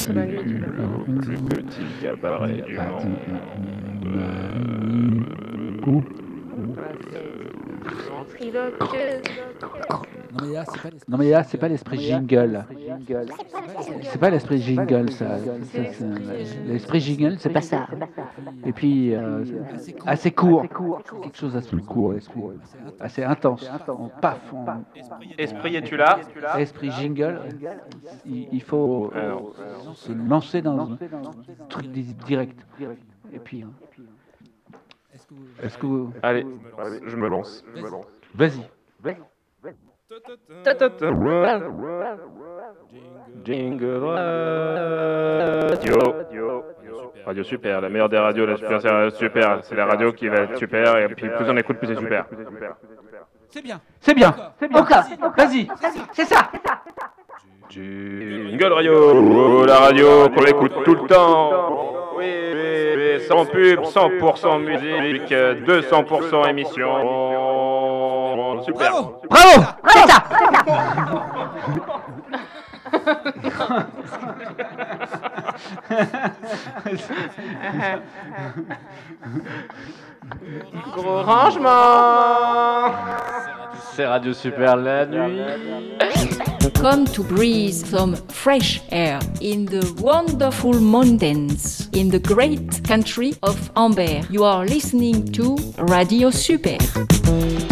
c'est la nuit. Petit cabaret du monde. Ventriloqueuse. Non mais là, c'est pas l'esprit jingle. C'est pas l'esprit jingle, ça. L'esprit jingle, c'est pas ça. Et puis, assez court. Quelque chose d'assez court, assez intense. Paf. Esprit, es-tu là? Esprit jingle, il faut se lancer dans un truc direct. Et puis, est-ce que vous... Allez, je me lance. Vas-y. Jingle Radio. Radio Super, la meilleure des radios, la super, c'est Radio Super. C'est la radio qui va être super, et puis plus on écoute, plus c'est super. C'est bien. Encore. Vas-y. C'est ça. Jingle Radio, la radio qu'on écoute tout le temps. Oui, sans pub, 100% musique, 200% émission. Super. Bravo. C'est ça. Gros rangement. C'est Radio Super la nuit. Come to breathe some fresh air in the wonderful mountains in the great country of Amber. You are listening to Radio Super.